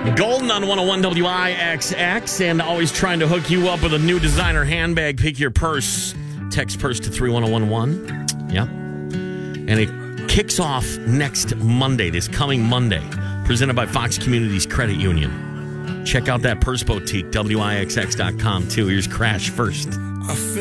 Golden on 101 WIXX, and always trying to hook you up with a new designer handbag. Pick your purse. Text purse to 31011. Yep. And it kicks off next Monday, this coming Monday, presented by Fox Communities Credit Union. Check out that purse boutique, WIXX.com, too. Here's Crash first.